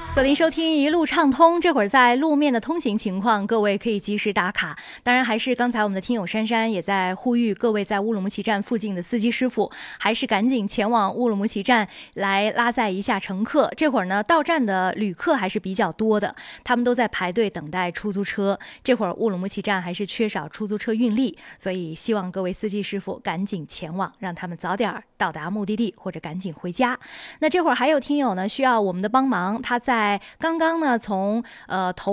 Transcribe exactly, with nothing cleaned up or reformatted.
锁定收听一路畅通，这会儿在路面的通行情况，各位可以及时打卡。当然，还是刚才我们的听友珊珊也在呼吁各位在乌鲁木齐站附近的司机师傅，还是赶紧前往乌鲁木齐站来拉载一下乘客。这会儿呢，到站的旅客还是比较多的，他们都在排队等待出租车。这会儿乌鲁木齐站还是缺少出租车运力，所以希望各位司机师傅赶紧前往，让他们早点到达目的地或者赶紧回家。那这会儿还有听友呢需要我们的帮忙，他在刚刚呢从呃投